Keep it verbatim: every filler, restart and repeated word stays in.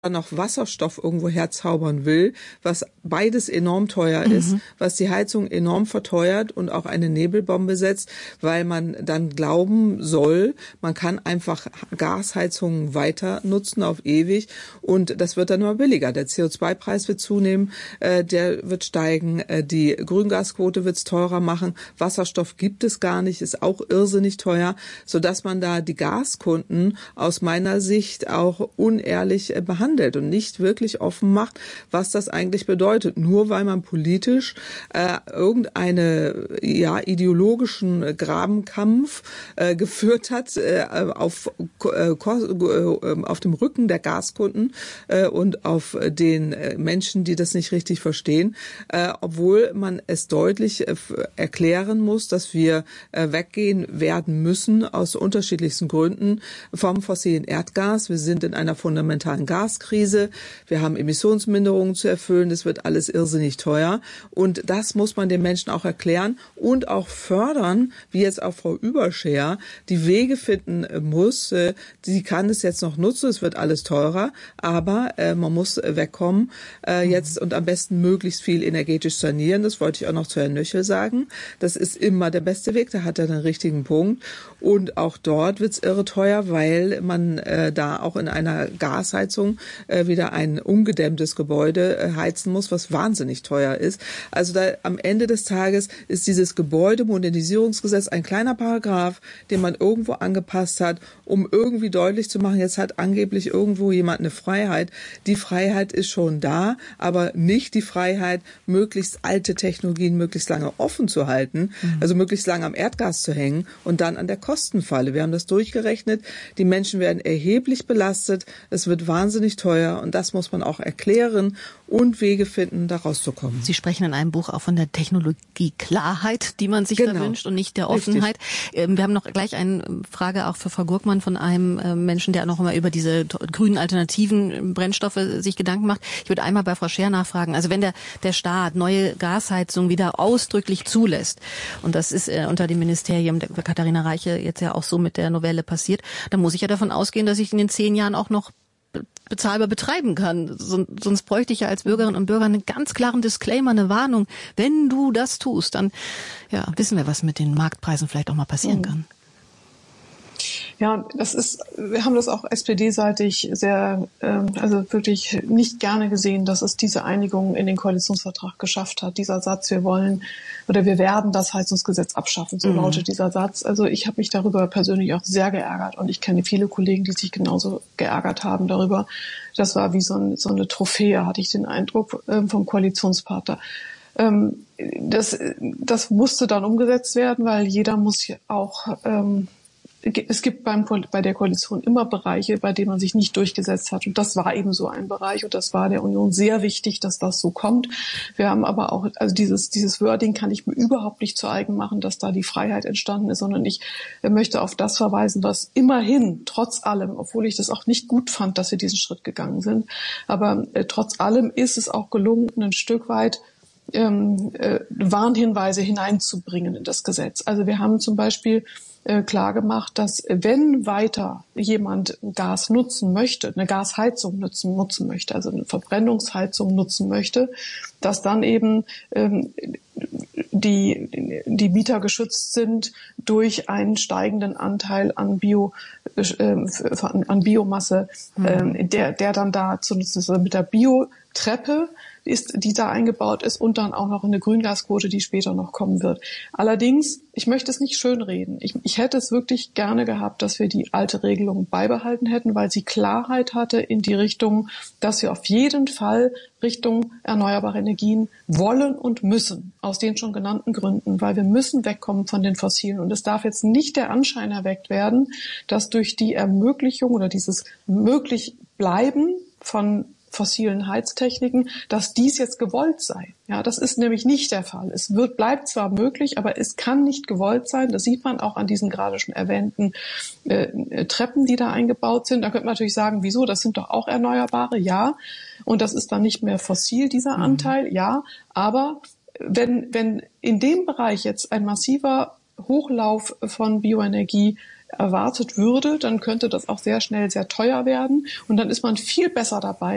noch Wasserstoff irgendwo herzaubern will, was beides enorm teuer ist, mhm. was die Heizung enorm verteuert und auch eine Nebelbombe setzt, weil man dann glauben soll, man kann einfach Gasheizungen weiter nutzen auf ewig und das wird dann immer billiger. Der C O zwei Preis wird zunehmen, äh, der wird steigen, äh, die Grüngasquote wird es teurer machen, Wasserstoff gibt es gar nicht, ist auch irrsinnig teuer, sodass man da die Gaskunden aus meiner Sicht auch unehrlich äh, behandelt und nicht wirklich offen macht, was das eigentlich bedeutet. Nur weil man politisch äh, irgendeine ja ideologischen Grabenkampf äh, geführt hat äh, auf äh, auf dem Rücken der Gaskunden äh, und auf den äh, Menschen, die das nicht richtig verstehen, äh, obwohl man es deutlich äh, erklären muss, dass wir äh, weggehen werden müssen aus unterschiedlichsten Gründen vom fossilen Erdgas. Wir sind in einer fundamentalen Gas Krise. Wir haben Emissionsminderungen zu erfüllen. Das wird alles irrsinnig teuer. Und das muss man den Menschen auch erklären und auch fördern, wie jetzt auch Frau Überscher die Wege finden muss. Sie kann es jetzt noch nutzen. Es wird alles teurer. Aber äh, man muss wegkommen äh, jetzt und am besten möglichst viel energetisch sanieren. Das wollte ich auch noch zu Herrn Nöchel sagen. Das ist immer der beste Weg. Da hat er den richtigen Punkt. Und auch dort wird es irre teuer, weil man äh, da auch in einer Gasheizung äh, wieder ein ungedämmtes Gebäude äh, heizen muss, was wahnsinnig teuer ist. Also da am Ende des Tages ist dieses Gebäudemodernisierungsgesetz ein kleiner Paragraph, den man irgendwo angepasst hat, um irgendwie deutlich zu machen, jetzt hat angeblich irgendwo jemand eine Freiheit. Die Freiheit ist schon da, aber nicht die Freiheit, möglichst alte Technologien möglichst lange offen zu halten, mhm. also möglichst lange am Erdgas zu hängen und dann an der Kostenfalle. Wir haben das durchgerechnet. Die Menschen werden erheblich belastet. Es wird wahnsinnig teuer und das muss man auch erklären und Wege finden, da rauszukommen. Sie sprechen in einem Buch auch von der Technologieklarheit, die man sich genau. da wünscht und nicht der Offenheit. Richtig. Wir haben noch gleich eine Frage auch für Frau Gurkmann von einem Menschen, der noch immer über diese grünen alternativen Brennstoffe sich Gedanken macht. Ich würde einmal bei Frau Scher nachfragen. Also wenn der, der Staat neue Gasheizung wieder ausdrücklich zulässt, und das ist äh, unter dem Ministerium der Katharina Reiche jetzt ja auch so mit der Novelle passiert, dann muss ich ja davon ausgehen, dass ich in den zehn Jahren auch noch bezahlbar betreiben kann. Sonst bräuchte ich ja als Bürgerinnen und Bürger einen ganz klaren Disclaimer, eine Warnung. Wenn du das tust, dann ja, wissen wir, was mit den Marktpreisen vielleicht auch mal passieren mhm. kann. Ja, das ist, wir haben das auch S P D-seitig sehr, ähm, also wirklich nicht gerne gesehen, dass es diese Einigung in den Koalitionsvertrag geschafft hat. Dieser Satz, wir wollen oder wir werden das Heizungsgesetz abschaffen, so mhm. lautet dieser Satz. Also ich habe mich darüber persönlich auch sehr geärgert und ich kenne viele Kollegen, die sich genauso geärgert haben darüber. Das war wie so, ein, so eine Trophäe, hatte ich den Eindruck, ähm, vom Koalitionspartner. Ähm, das, das musste dann umgesetzt werden, weil jeder muss auch ähm, es gibt beim, bei der Koalition immer Bereiche, bei denen man sich nicht durchgesetzt hat. Und das war eben so ein Bereich. Und das war der Union sehr wichtig, dass das so kommt. Wir haben aber auch, also dieses, dieses Wording kann ich mir überhaupt nicht zu eigen machen, dass da die Freiheit entstanden ist, sondern ich möchte auf das verweisen, was immerhin, trotz allem, obwohl ich das auch nicht gut fand, dass wir diesen Schritt gegangen sind, aber äh, trotz allem ist es auch gelungen, ein Stück weit ähm, äh, Warnhinweise hineinzubringen in das Gesetz. Also wir haben zum Beispiel klar gemacht, dass wenn weiter jemand Gas nutzen möchte, eine Gasheizung nutzen, nutzen möchte, also eine Verbrennungsheizung nutzen möchte, dass dann eben ähm, die, die Mieter geschützt sind durch einen steigenden Anteil an Bio, äh, an Biomasse, mhm. äh, der, der dann da zu nutzen ist. Also mit der Biotreppe ist, die da eingebaut ist und dann auch noch eine Grüngasquote, die später noch kommen wird. Allerdings, ich möchte es nicht schönreden. Ich, ich hätte es wirklich gerne gehabt, dass wir die alte Regelung beibehalten hätten, weil sie Klarheit hatte in die Richtung, dass wir auf jeden Fall Richtung erneuerbare Energien wollen und müssen, aus den schon genannten Gründen, weil wir müssen wegkommen von den Fossilen. Und es darf jetzt nicht der Anschein erweckt werden, dass durch die Ermöglichung oder dieses möglich Bleiben von fossilen Heiztechniken, dass dies jetzt gewollt sei. Ja, das ist nämlich nicht der Fall. Es wird, bleibt zwar möglich, aber es kann nicht gewollt sein. Das sieht man auch an diesen gerade schon erwähnten äh, Treppen, die da eingebaut sind. Da könnte man natürlich sagen, wieso? Das sind doch auch Erneuerbare, ja. Und das ist dann nicht mehr fossil, dieser mhm. Anteil, ja. Aber wenn, wenn in dem Bereich jetzt ein massiver Hochlauf von Bioenergie erwartet würde, dann könnte das auch sehr schnell sehr teuer werden. Und dann ist man viel besser dabei,